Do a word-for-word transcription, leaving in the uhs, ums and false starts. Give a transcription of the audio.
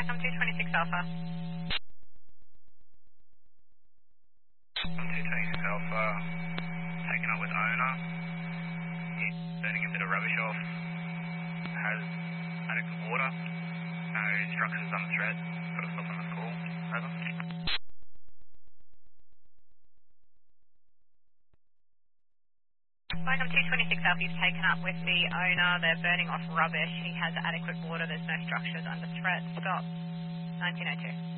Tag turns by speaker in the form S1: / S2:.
S1: Vicom two twenty-six Alpha.
S2: two twenty-six Alpha, taken up with owner. He's burning a bit of rubbish off. Has adequate water. No structures under threat. Got to stop on the call. Over.
S1: Vicom two twenty-six Alpha, you've taken up with the owner. They're burning off rubbish. He has adequate water. There's no structures under threat. Stop. nineteen oh two.